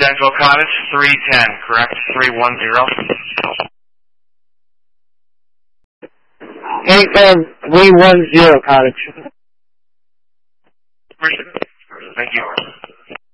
Angelo Cottage, 310, correct? 310. 310 Cottage. Thank you.